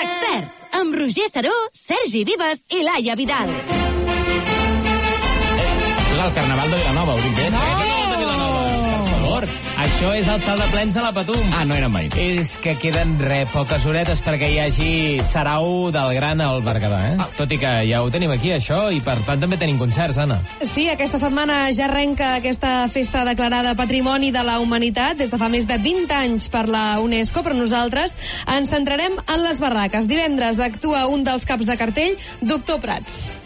Experts, amb Roger Saró, Sergi Vives i Laia Vidal. És el Carnaval de Vilanova, ho dic bé? No! Carnaval de Vilanova, per favor. Això és el salt de plens de la Patum. No eren mai. És que queden poques horetes perquè hi hagi sarau del Gran al Berguedà, Tot i que ja ho tenim aquí, això, i per tant també tenim concerts, Anna. Sí, aquesta setmana ja arrenca aquesta festa declarada Patrimoni de la Humanitat des de fa més de 20 anys per la UNESCO, però nosaltres ens centrarem en les barraques. Divendres actua un dels caps de cartell, Doctor Prats.